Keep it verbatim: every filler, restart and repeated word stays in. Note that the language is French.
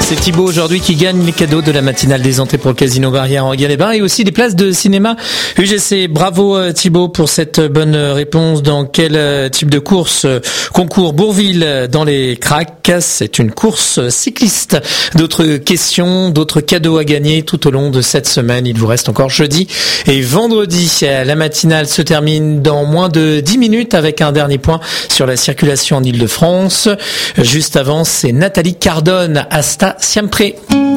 C'est Thibaut aujourd'hui qui gagne les cadeaux de la matinale des entrées pour le Casino Barrière en Guinée-les-Bains et aussi des places de cinéma U G C. Bravo Thibaut pour cette bonne réponse. Dans quel type de course concourt Bourville dans les cracks? C'est une course cycliste. D'autres questions, d'autres cadeaux à gagner tout au long de cette semaine. Il vous reste encore jeudi et vendredi. La matinale se termine dans moins de dix minutes avec un dernier point sur la circulation en Ile-de-France. Juste avant, c'est Nathalie Cardone, Asta Siempre.